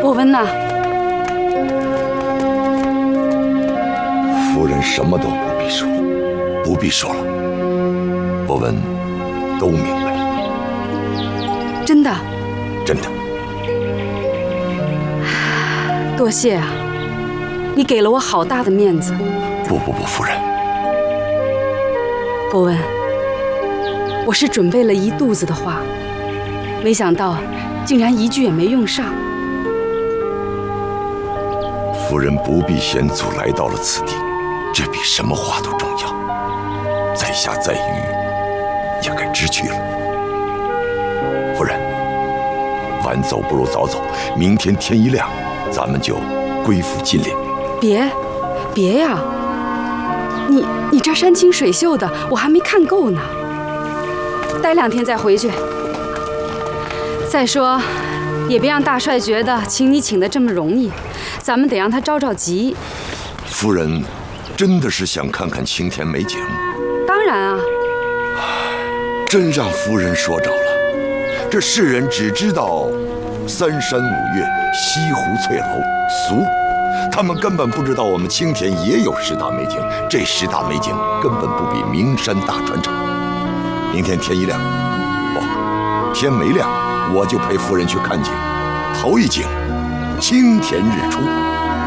伯温呐， 夫人什么都不必说，不必说了，伯温都明白了。 真的？ 真的。 多谢啊，你给了我好大的面子。 不，夫人。 伯温，我是准备了一肚子的话，没想到竟然一句也没用上。 夫人不必险阻来到了此地，这比什么话都重要。在下在狱，也该知趣了。夫人，晚走不如早走，明天天一亮，咱们就归附金陵。别呀！你这山清水秀的，我还没看够呢。待2天再回去。再说，也别让大帅觉得请你请得这么容易，咱们得让他着着急。夫人真的是想看看青田美景？ 当然啊。 真让夫人说着了。这世人只知道3山5岳、西湖翠楼俗，他们根本不知道我们青田也有10大美景。这10大美景根本不比名山大川差。明天天一亮，不，天没亮，我就陪夫人去看景。头一景，青田日出。